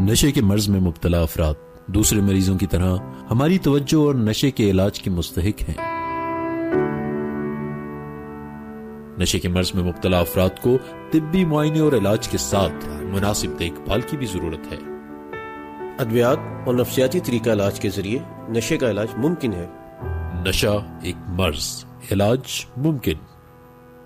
नशे के मर्ज में मुब्तला अफराद दूसरे मरीजों की तरह हमारी तवज्जो और नशे के इलाज के मुस्तहिक हैं। नशे के मर्ज में मुब्तला अफराद को तिब्बी मुआयने और इलाज के साथ मुनासिब देखभाल की भी जरूरत है। अद्वियात और नफ्सियाती तरीका इलाज के जरिए नशे का इलाज मुमकिन है। नशा एक मर्ज, इलाज मुमकिन।